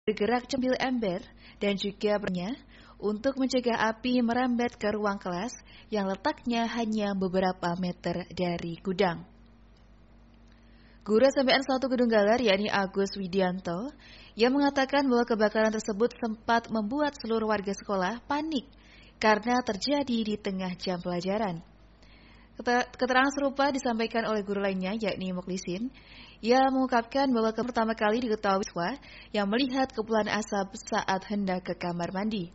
bergerak cembil ember dan juga bernya untuk mencegah api merambat ke ruang kelas yang letaknya hanya beberapa meter dari gudang. Guru SMPN 1 Kedung Galar yakni Agus Widianto yang mengatakan bahwa kebakaran tersebut sempat membuat seluruh warga sekolah panik karena terjadi di tengah jam pelajaran. Keterangan serupa disampaikan oleh guru lainnya yakni Muklisin. Ia mengungkapkan bahwa pertama kali diketahui siswa yang melihat kepulan asap saat hendak ke kamar mandi.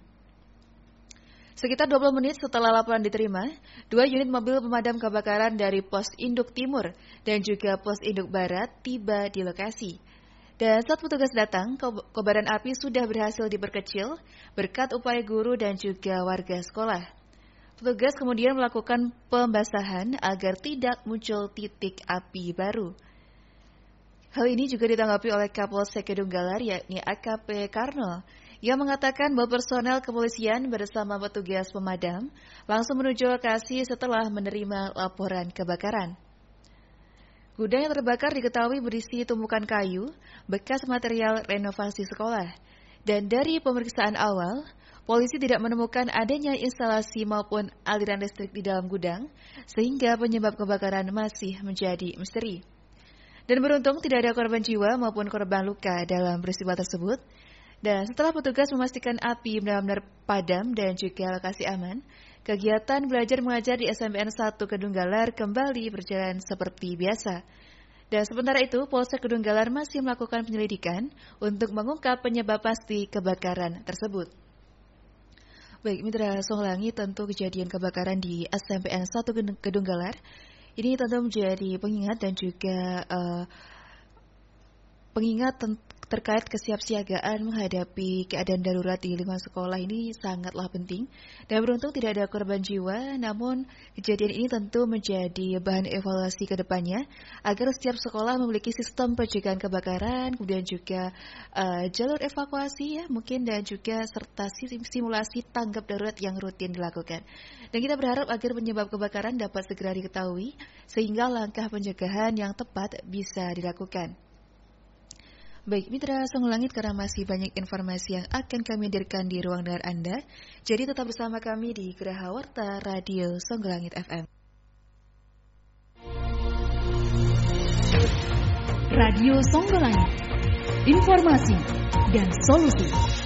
Sekitar 20 menit setelah laporan diterima, 2 unit mobil pemadam kebakaran dari Pos Induk Timur dan juga Pos Induk Barat tiba di lokasi. Dan saat petugas datang, kobaran api sudah berhasil diperkecil berkat upaya guru dan juga warga sekolah. Petugas kemudian melakukan pembasahan agar tidak muncul titik api baru. Hal ini juga ditanggapi oleh Kapolsek Kedung Galar yakni AKP Karno yang mengatakan bahwa personel kepolisian bersama petugas pemadam langsung menuju lokasi setelah menerima laporan kebakaran. Gudang yang terbakar diketahui berisi tumpukan kayu bekas material renovasi sekolah. Dan dari pemeriksaan awal, polisi tidak menemukan adanya instalasi maupun aliran listrik di dalam gudang, sehingga penyebab kebakaran masih menjadi misteri. Dan beruntung tidak ada korban jiwa maupun korban luka dalam peristiwa tersebut. Dan setelah petugas memastikan api benar-benar padam dan juga lokasi aman, kegiatan belajar mengajar di SMPN 1 Kedung Galar kembali berjalan seperti biasa. Dan sementara itu, Polsek Kedung Galar masih melakukan penyelidikan untuk mengungkap penyebab pasti kebakaran tersebut. Baik, Mitra Songlangi, tentu kejadian kebakaran di SMPN 1 Kedung Galar ini tentu menjadi pengingat dan juga pengingat terkait kesiapsiagaan menghadapi keadaan darurat di lingkungan sekolah ini sangatlah penting. Dan beruntung tidak ada korban jiwa, namun kejadian ini tentu menjadi bahan evaluasi ke depannya agar setiap sekolah memiliki sistem pencegahan kebakaran, kemudian juga jalur evakuasi ya mungkin, dan juga serta simulasi tanggap darurat yang rutin dilakukan. Dan kita berharap agar penyebab kebakaran dapat segera diketahui sehingga langkah pencegahan yang tepat bisa dilakukan. Baik, Mitra Songlangit, karena masih banyak informasi yang akan kami hadirkan di ruang dengar Anda, jadi tetap bersama kami di Geraha Warta Radio Songlangit FM. Radio Songlangit, informasi dan solusi.